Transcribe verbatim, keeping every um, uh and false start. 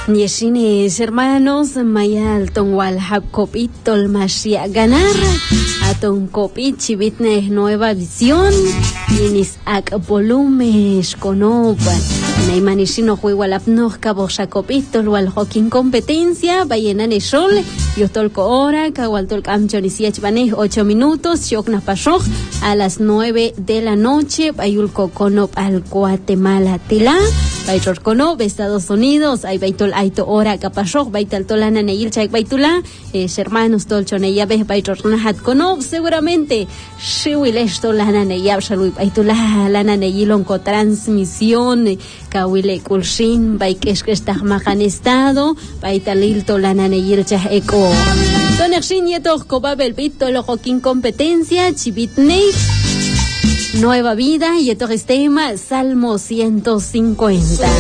Yeshines hermanos, mayal tonwal hapcopitol mashia ganar, aton copit chivitne nueva visión, inis ak volumes conopan, neymanishino huigualapnoh cabosha copitol wal hokin competencia, vayenan eshol, yotolco hora, kawaltol camchonisiach baneh ocho minutos, shokna pashoj, a las nueve de la noche, bayulco conop al Guatemala tila, baytor conop, Estados Unidos, ay baytol aito ora kapashok, baytal tolana neil chaik baytula, eh, hermanos tolchoneya beh baytor nahat conop, seguramente, shiwilesh tolana neyab shalui baytula, lana neyilon ko transmisión, kawile kulshin, baykesh kestah makan estado, baytalil tolana neyil chah eko. Tonershin yetok kobabel bito lo jokin competencia, chivitnei, nueva vida, y esto es tema Salmo ciento cincuenta.